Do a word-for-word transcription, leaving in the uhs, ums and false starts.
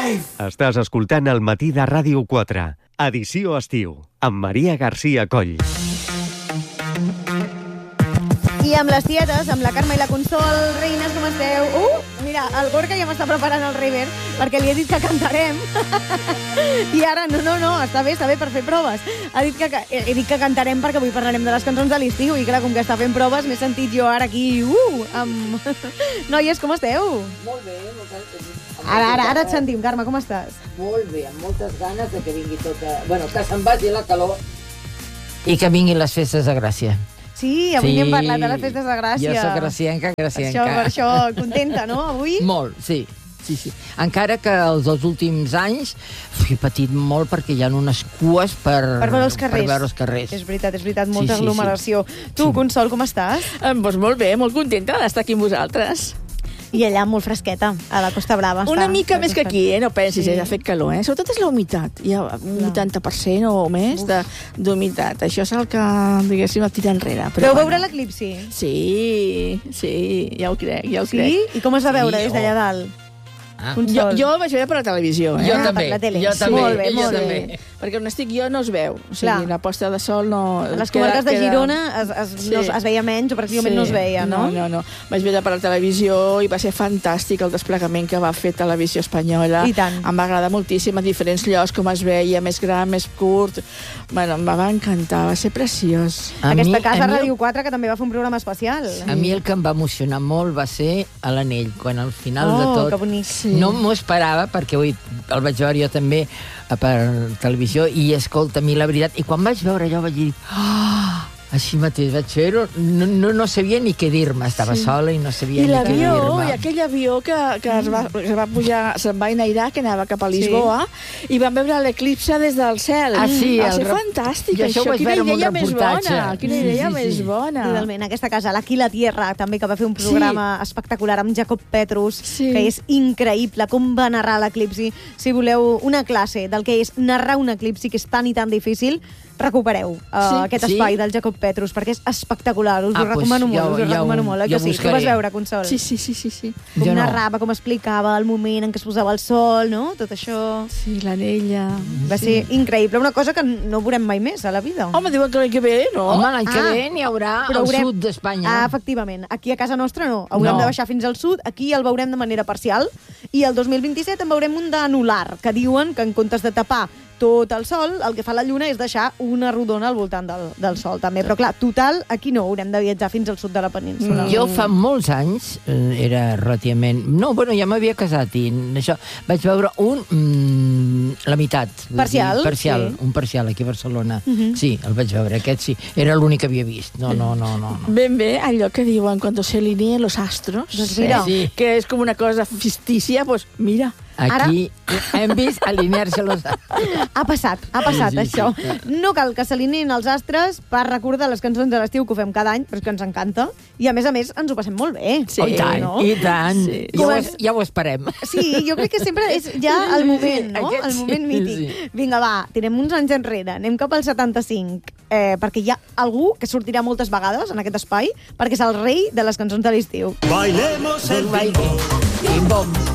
Life! Estàs escoltant El matí de Ràdio quatre, edició estiu, amb Maria Garcia Coll. I amb les tietes, amb la Carme i la Consol, reines, com esteu? Uh, mira, el Gorka ja m'està preparant el River, perquè li he dit que cantarem. I ara, no, no, no, està bé, està bé per fer proves. Ha dit que, he dit que cantarem perquè avui parlarem de les cançons de l'estiu, i clar, com que està fent proves, m'he sentit jo ara aquí, uh, amb... Noies, com esteu? Molt bé, moltes... Ara, ara, ara et sentim, Carme, com estàs? Molt bé, amb moltes ganes de que vingui tota... Bueno, que se'n vagi la calor. I que vinguin les festes de Gràcia. Sí, avui sí. N'hem parlat de les festes de Gràcia. Jo soc gracienca, gracienca. Això, per això, contenta, no, avui? Molt, sí. Sí, sí. Encara que els dos últims anys he patit molt perquè hi ha unes cues per, per veure els carrers. Per veure els carrers. És veritat, és veritat, molta sí, sí, aglomeració. Sí. Tu, sí. Consol, com estàs? Eh, doncs molt bé, molt contenta d'estar aquí amb vosaltres. I allà molt fresqueta, a la Costa Brava. Una està, mica més que aquí, eh? No pensis, sí. Ha fet calor, eh? Sobretot és la humitat. Hi ha un vuitanta per cent o més d'humitat. Això és el que, diguéssim, el tira enrere. Però Veu veure l'eclipsi? Sí, sí, ja ho crec, ja ho sí? crec. I com es va veure sí, des d'allà dalt? Ah. Jo, jo vaig veure per la televisió, eh? Jo ah, també, per la tele. jo Sí. també. Molt bé, jo molt també. bé. Perquè on estic jo no es veu. O sigui, Clar. la posta de sol no... A les queda, comarques de queda... Girona es, es, Sí. no, es veia menys o pràcticament Sí. no es veia, no? No, no, no. Vaig veure per la televisió i va ser fantàstic el desplegament que va fer Televisió Espanyola. I tant. Em va agradar moltíssim, a diferents llocs, com es veia, més gran, més curt. Bueno, em va encantar, va ser preciós. A Aquesta mi, casa, a mi, Ràdio quatre, que també va fer un programa especial. A mi el que em va emocionar molt va ser a l'anell, quan al final Oh, de tot... que bonic. Sí. No m'ho esperava, perquè avui el vaig veure jo també per televisió, i escolta, a mi la veritat, i quan vaig veure allò vaig dir, oh, així mateix vaig fer-ho, no, no, no sabia ni què dir-me, estava sí. sola i no sabia I ni què l'avió, dir-me. i aquell avió que, que es, va, es va pujar, se'n va enairar, que anava cap a Lisboa, sí. I vam veure l'eclipse des del cel. Ah, sí, va el ser rep... fantàstic, això. això. Quina idea més reportatge. bona, quina idea sí, sí, més sí. bona. Totalment. Aquesta casa, l'Aquí la Tierra, també, que va fer un programa sí. espectacular amb Jacob Petrus, sí. que és increïble com va narrar l'eclipsi. Si voleu una classe del que és narrar un eclipsi, que és tan i tan difícil, recupereu uh, sí. aquest sí? espai del Jacob Petrus, perquè és espectacular, us ah, ho recomano pues, molt, us ho ja recomano ho, molt, eh, que sí? Tu vas veure, Consol? Sí, sí, sí, sí, sí. Com jo narrava, no. com explicava el moment en què es posava el sol, no? Tot això... Sí, l'anella... Va sí. ser increïble, una cosa que no veurem mai més a la vida. Home, diuen que l'any que ve, no? Home, l'any que Ah, ve n'hi haurà al haurem... sud d'Espanya. Ah, efectivament. Aquí a casa nostra no. Haurem No. de baixar fins al sud, aquí el veurem de manera parcial, i el dos mil vint-i-set en veurem un d'anular, que diuen que en comptes de tapar tot el sol, el que fa la lluna és deixar una rodona al voltant del, del sol, també. Però, clar, total, aquí no, haurem de viatjar fins al sud de la península. Mm. Jo fa molts anys, eh, era relativament... No, bueno, ja m'havia casat i això... Vaig veure un... Mm, la meitat. Parcial? Dir, parcial, Sí. un parcial aquí a Barcelona. Uh -huh. Sí, el vaig veure, aquest sí. Era l'únic que havia vist. No, no, no, no. no. Ben bé, allò que diuen quan se alineen los astros, Doncs mira. Sí. que és com una cosa fictícia, doncs mira. Aquí hem vist alinear-se los... Ha passat, ha passat, Sí, sí, això. sí. No cal que s'alinein els astres per recordar les cançons de l'estiu que ho fem cada any, però és que ens encanta. I, a més a més, ens ho passem molt bé. Sí, Oh, i tant, no? i tant. Sí. Ja, ho, Com es- ja ho esperem. Sí, jo crec que sempre és ja el moment, no? Aquest El sí, moment mític. sí. Vinga, va, tirem uns anys enrere, anem cap al setanta-cinc, eh, perquè hi ha algú que sortirà moltes vegades en aquest espai, perquè és el rei de les cançons de l'estiu. Bailemos el Bim, bom.